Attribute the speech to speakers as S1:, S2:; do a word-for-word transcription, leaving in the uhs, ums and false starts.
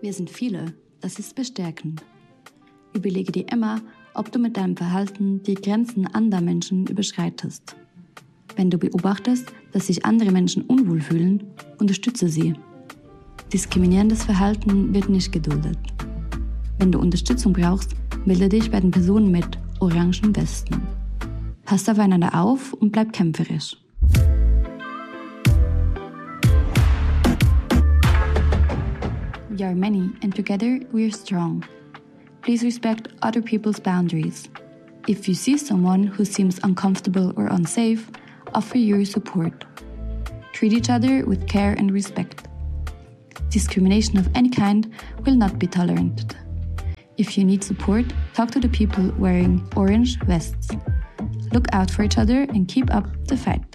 S1: Wir sind viele, das ist bestärkend. Überlege dir immer, ob du mit deinem Verhalten die Grenzen anderer Menschen überschreitest. Wenn du beobachtest, dass sich andere Menschen unwohl fühlen, unterstütze sie. Diskriminierendes Verhalten wird nicht geduldet. Wenn du Unterstützung brauchst, melde dich bei den Personen mit orangen Westen. Passt aufeinander auf und bleib kämpferisch. We are many and together we are strong. Please respect other people's boundaries. If you see someone who seems uncomfortable or unsafe, offer your support. Treat each other with care and respect. Discrimination of any kind will not be tolerated. If you need support, talk to the people wearing orange vests. Look out for each other and keep up the fight.